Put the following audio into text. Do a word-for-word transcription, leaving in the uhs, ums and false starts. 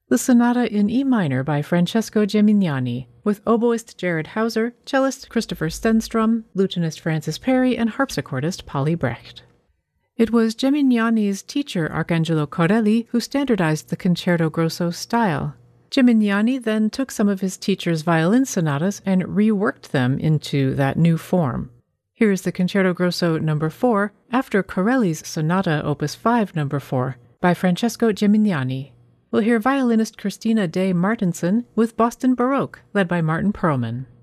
The Sonata in E minor by Francesco Gemignani, with oboist Jared Hauser, cellist Christopher Stenstrom, lutenist Francis Perry, and harpsichordist Polly Brecht. It was Gemignani's teacher, Arcangelo Corelli, who standardized the Concerto Grosso style. Gemignani then took some of his teacher's violin sonatas and reworked them into that new form. Here is the Concerto Grosso number four, after Corelli's Sonata Opus five number four, by Francesco Gemignani. We'll hear violinist Christina Day Martinson with Boston Baroque, led by Martin Perlman.